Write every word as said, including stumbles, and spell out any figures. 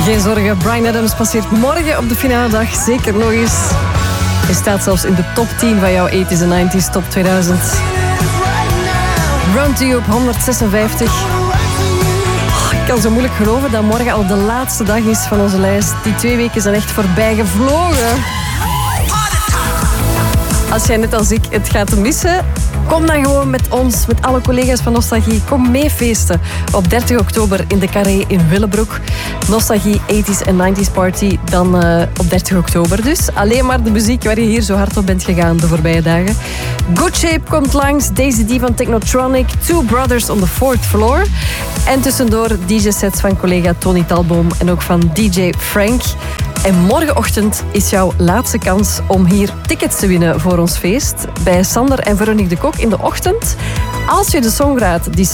Geen zorgen, Bryan Adams passeert morgen op de finale dag zeker nog eens. Hij staat zelfs in de top tien van jouw tachtiger en negentiger top tweeduizend. Run to You op honderdzesenvijftig. Oh, ik kan zo moeilijk geloven dat morgen al de laatste dag is van onze lijst. Die twee weken zijn echt voorbij gevlogen. Als jij net als ik het gaat missen, kom dan gewoon met ons, met alle collega's van Nostalgie. Kom mee feesten op dertig oktober in de Carré in Willebroek. Nostalgie tachtiger en negentiger Party dan uh, op dertig oktober dus. Alleen maar de muziek waar je hier zo hard op bent gegaan de voorbije dagen. Good Shape komt langs, Daisy D van Technotronic, Two Brothers on the Fourth Floor. En tussendoor D J-sets van collega Tony Talboom en ook van D J Frank. En morgenochtend is jouw laatste kans om hier tickets te winnen voor ons feest. Bij Sander en Veronique de Kok in de ochtend. Als je de song raadt die